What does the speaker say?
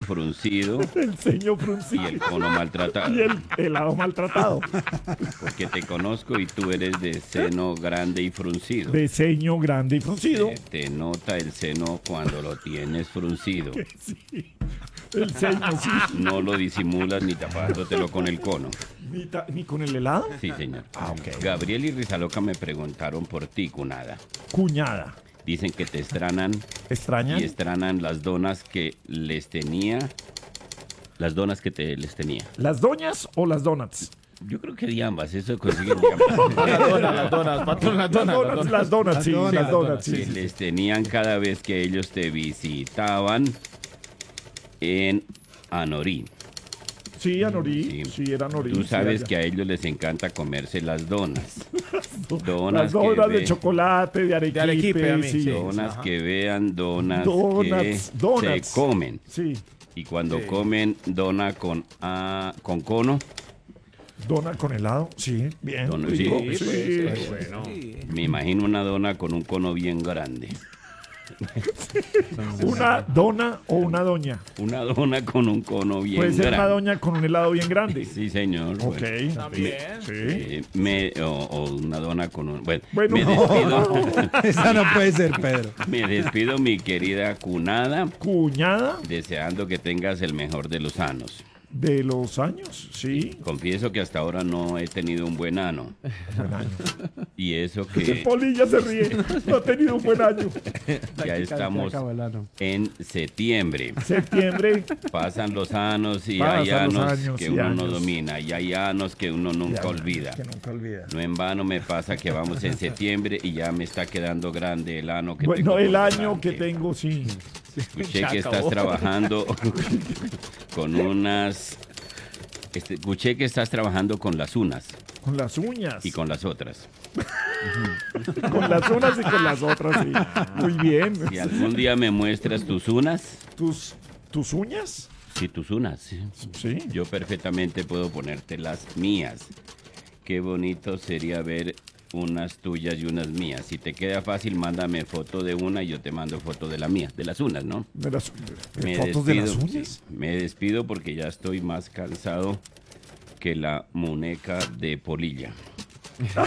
fruncido El ceño y fruncido. el cono maltratado. Y el helado maltratado. Porque te conozco y tú eres de seno grande y fruncido. De ceño grande y fruncido. Te nota el seno cuando lo tienes fruncido. Sí. El ceño, sí. No lo disimulas ni tapándotelo con el cono. Ni con el helado. Sí, señor. Ah, ok. Gabriel y Rizaloca me preguntaron por ti, cunada. Cuñada. Dicen que te extranan ¿Extrañan? y extranan las donas que les tenía. Las donas que les tenía. ¿Las doñas o las donuts? Yo creo que de ambas, eso consiguen de ambas. Las donas, patrón, las donas. Las donuts, sí. Las donuts, Que sí. les tenían cada vez que ellos te visitaban en Anorí. Sí, Anorí. Sí. Sí, era Anorí. Tú sí, sabes allá. que a ellos les encanta comerse las donas. Las Donas donas que de ve- chocolate, de arequipe. arequipe, a mí, sí. sí. Donas Ajá. que vean, donas Donuts, que donuts. se comen. Sí. Y cuando Sí. comen dona con cono, Dona con helado. Sí, bien. Dona, rico, sí, sí. puede ser, bueno. me imagino una dona con un cono bien grande. ¿Una dona o una doña? Una dona con un cono bien Puede ser grande. una doña con un helado bien grande. Sí, señor. Ok. Bueno, También. Sí. o una dona con un... Bueno, Bueno. me despido. Esa no puede ser, Pedro. Me despido, mi querida cunada, Cuñada deseando que tengas el mejor de los años. de los años. Sí. Confieso que hasta ahora no he tenido un buen ano. Buen año. Y eso El que Polilla se ríe. No ha tenido un buen año. ya estamos en septiembre. Septiembre. Pasan los años y Pasan hay los años años que y uno no años. domina y hay años que uno nunca Ya, olvida. Que nunca olvida. No en vano me pasa que vamos en septiembre y ya me está quedando grande el ano que Bueno, tengo el por año que delante. tengo, sí. Escuché Ya que estás acabó. trabajando con unas... escuché que estás trabajando con las unas Con las uñas. y con las otras. Con las unas y con las otras, sí. Muy bien. Si algún día me muestras tus unas, ¿Tus uñas? sí, tus unas, sí. Sí. Yo perfectamente puedo ponerte las mías. Qué bonito sería ver unas tuyas y unas mías. Si te queda fácil, mándame foto de una y yo te mando foto de la mía, de las unas, ¿no? De las, Me ¿fotos de las despido, uñas? sí, me despido porque ya estoy más cansado que la muñeca de Polilla.